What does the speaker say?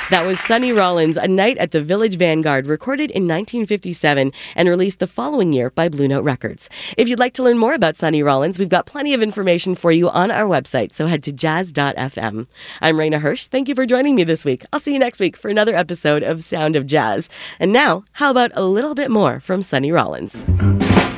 That was Sonny Rollins, A Night at the Village Vanguard, recorded in 1957 and released the following year by Blue Note Records. If you'd like to learn more about Sonny Rollins, we've got plenty of information for you on our website, so head to jazz.fm. I'm Raina Hirsch. Thank you for joining me this week. I'll see you next week for another episode of Sound of Jazz. And now, how about a little bit more from Sonny Rollins?